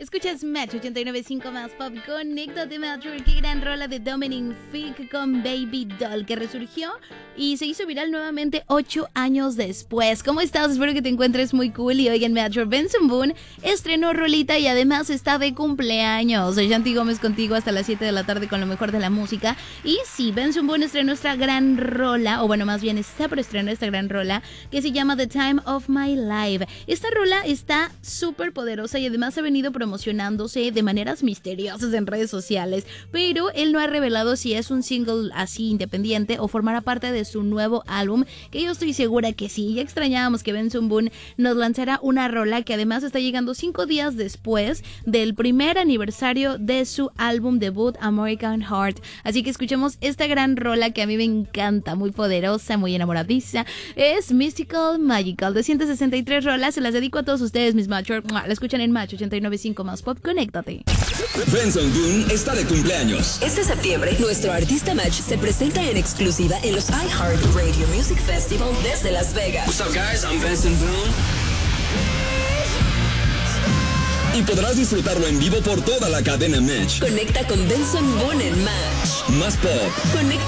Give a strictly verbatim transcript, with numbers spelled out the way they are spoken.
Escuchas Match ochenta y nueve punto cinco más pop. Conéctate, Match. Qué gran rola de Dominic Fike con Baby Doll, que resurgió y se hizo viral nuevamente ocho años después. ¿Cómo estás? Espero que te encuentres muy cool. Y oigan, Match, Benson Boone estrenó rolita y además está de cumpleaños. Shanti Gómez contigo hasta las siete de la tarde con lo mejor de la música. Y sí, Benson Boone estrenó esta gran rola, o bueno, más bien está por estrenar esta gran rola que se llama The Time of My Life. Esta rola está súper poderosa y además ha venido promocionándose de maneras misteriosas en redes sociales, pero él no ha revelado si es un single así independiente o formará parte de su nuevo álbum, que yo estoy segura que sí. Ya extrañábamos que Benson Boone nos lanzara una rola que además está llegando cinco días después del primer aniversario de su álbum debut American Heart. Así que escuchemos esta gran rola que a mí me encanta, muy poderosa, muy enamoradiza. Es Mystical Magical, de ciento sesenta y tres rolas. Se las dedico a todos ustedes, mis Matchers. La escuchan en Match ochenta y nueve punto cinco más pop. Conéctate. Benson Boone está de cumpleaños. Este septiembre, nuestro artista Match se presenta en exclusiva en los iHeart Radio Music Festival desde Las Vegas. What's up, guys? I'm Benson Boone. Y podrás disfrutarlo en vivo por toda la cadena Match. Conecta con Benson Boone en Match. Más pop. Conecta